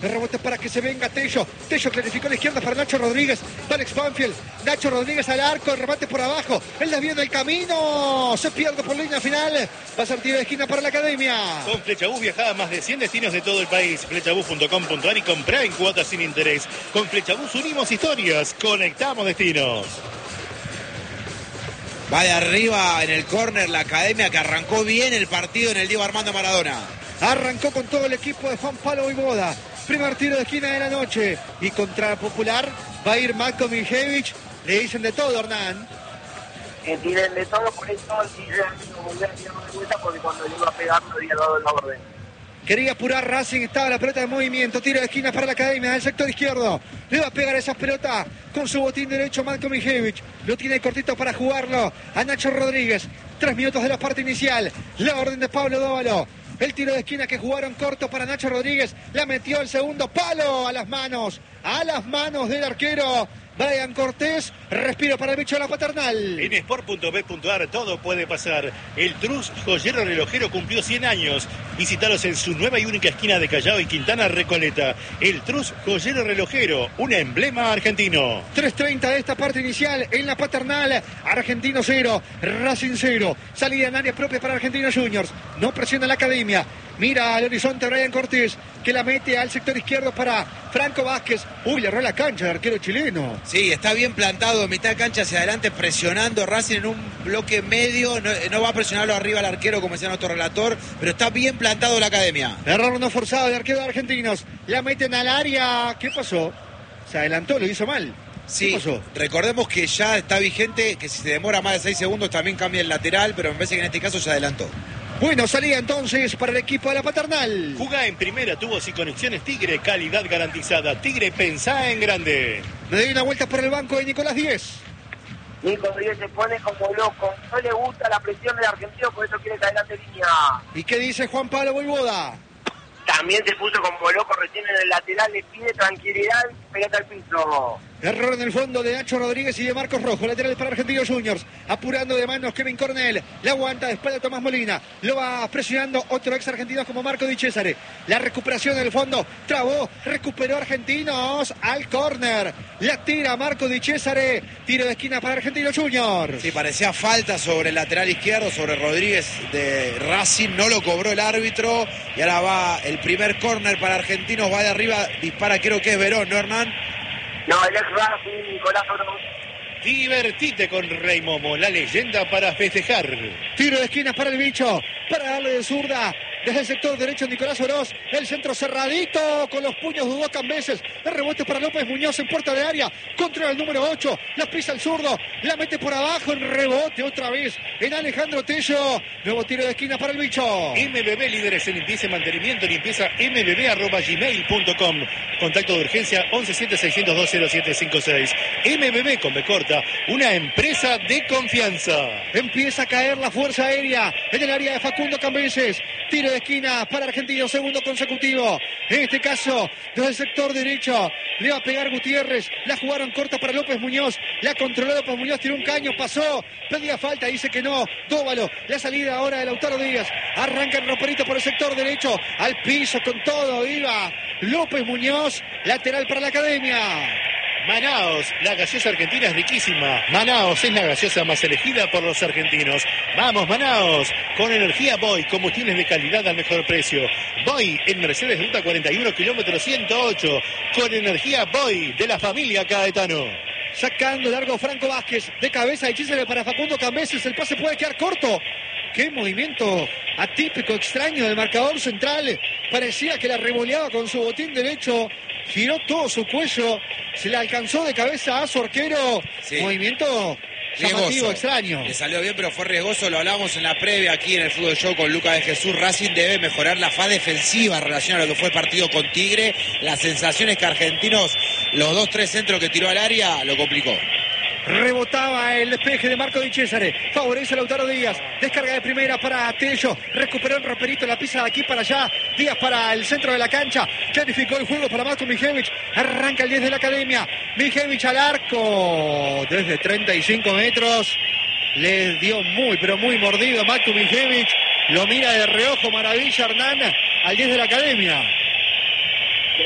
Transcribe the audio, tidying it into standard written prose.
El rebote para que se venga Tello. Tello clarificó a la izquierda para Nacho Rodríguez. Alex Banfield. Nacho Rodríguez al arco. El remate por abajo. El desvío del camino. Se pierde por línea final. Va a ser tiro de esquina para la Academia. Con Flechabús viajá a más de 100 destinos de todo el país. Flechabús.com.ar y comprá en cuotas sin interés. Con Flechabús unimos historias. Conectamos destinos. Va de arriba en el córner la Academia, que arrancó bien el partido en el Diego Armando Maradona. Arrancó con todo el equipo de Juan Pablo Voivoda. Primer tiro de esquina de la noche. Y contra Popular va a ir Marco Mijevich. Le dicen de todo, Hernán. Tienen de todo, por eso volvió a tirar de vuelta, porque cuando le iba a pegar no había dado la orden. Quería apurar Racing, estaba la pelota en movimiento. Tiro de esquina para la Academia del sector izquierdo. Le va a pegar esa pelota con su botín derecho Marco Mijevich. Lo tiene cortito para jugarlo a Nacho Rodríguez. 3 minutos de la parte inicial. La orden de Pablo Dóvalo. El tiro de esquina que jugaron corto para Nacho Rodríguez. La metió el segundo palo a las manos del arquero Brian Cortés. Respiro para el bicho de la Paternal. En sport.bet.ar todo puede pasar. El Trus Joyero Relojero cumplió 100 años. Visítalos en su nueva y única esquina de Callao y Quintana Recoleta. El Trus Joyero Relojero, un emblema argentino. 3:30 de esta parte inicial en la Paternal. Argentino 0, Racing 0. Salida en área propia para Argentinos Juniors. No presiona la Academia. Mira al horizonte Brian Cortés, que la mete al sector izquierdo para Franco Vázquez. Uy, le erró la cancha el arquero chileno. Sí, está bien plantado, mitad de cancha hacia adelante, presionando Racing en un bloque medio. No va a presionarlo arriba al arquero, como decía nuestro relator, pero está bien plantado la Academia. Error no forzado de arquero de Argentinos. La meten al área. ¿Qué pasó? Se adelantó, lo hizo mal. Sí, recordemos que ya está vigente, que si se demora más de 6 segundos también cambia el lateral, pero me parece que en este caso se adelantó. Bueno, salía entonces para el equipo de la Paternal. Jugá en primera, tubos y conexiones Tigre, calidad garantizada. Tigre, pensá en grande. Le doy una vuelta por el banco de Nicolás Díez. Nico Díez se pone como loco. No le gusta la presión del argentino, por eso quiere caer en línea. ¿Y qué dice Juan Pablo Voivoda? También se puso como loco recién en el lateral, le pide tranquilidad, pelota al piso. Error en el fondo de Nacho Rodríguez y de Marcos Rojo. Lateral para Argentinos Juniors. Apurando de manos Kevin Cornell. La aguanta después de Tomás Molina. Lo va presionando otro ex argentino como Marco Di Cesare. La recuperación en el fondo. Trabó. Recuperó Argentinos al córner. La tira Marco Di Cesare. Tiro de esquina para Argentinos Juniors. Sí, parecía falta sobre el lateral izquierdo, sobre Rodríguez de Racing. No lo cobró el árbitro. Y ahora va el primer córner para Argentinos. Va de arriba. Dispara, creo que es Verón, ¿no, Hernán? No, el ex Racing, Nicolás Oro. Divertite con Rey Momo, la leyenda para festejar. Tiro de esquina para el bicho. Para darle de zurda. Desde el sector derecho Nicolás Oroz. El centro cerradito. Con los puños dudó Cambeses. El rebote para López Muñoz en puerta de área. Contra el número 8. La pisa el zurdo. La mete por abajo. En rebote otra vez. En Alejandro Tello. Nuevo tiro de esquina para el bicho. MBB, líderes en limpieza y mantenimiento. Limpieza mbb@gmail.com. Contacto de urgencia 1176020756. MBB con B corta. Una empresa de confianza. Empieza a caer la fuerza aérea en el área de Facundo Cambeses. Tiro de esquina para Argentino, segundo consecutivo. En este caso, desde el sector derecho, le va a pegar Gutiérrez. La jugaron corta para López Muñoz. La controló López Muñoz, tiró un caño, pasó. Pedía falta, dice que no. Dóvalo, la salida ahora de Lautaro Díaz. Arranca el roperito por el sector derecho. Al piso con todo, iba López Muñoz. Lateral para la Academia. Manaos, la gaseosa argentina es riquísima. Manaos es la gaseosa más elegida por los argentinos. Vamos, Manaos, con energía Boy, combustibles de calidad al mejor precio. Boy en Mercedes Ruta 41, kilómetro 108. Con energía Boy de la familia Caetano. Sacando largo Franco Vázquez. De cabeza de Chisel para Facundo Cambeses. El pase puede quedar corto. Qué movimiento atípico, extraño del marcador central. Parecía que la revoleaba con su botín derecho. Giró todo su cuello. Se le alcanzó de cabeza a su arquero. Sí. Movimiento llamativo, extraño. Le salió bien, pero fue riesgoso. Lo hablábamos en la previa aquí en el Fútbol Show con Lucas de Jesús. Racing debe mejorar la fase defensiva en relación a lo que fue el partido con Tigre. La sensación es que Argentinos, los 2-3 centros que tiró al área, lo complicó. Rebotaba el despeje de Marco Di Cesare. Favorece a Lautaro Díaz. Descarga de primera para Tello. Recuperó el roperito, la pisa de aquí para allá. Díaz para el centro de la cancha. Clarificó el juego para Marco Mijevich. Arranca el 10 de la Academia. Mijevich al arco. Desde 35 metros. Le dio muy, pero muy mordido Marco Mijevich. Lo mira de reojo, maravilla Hernán. Al 10 de la Academia.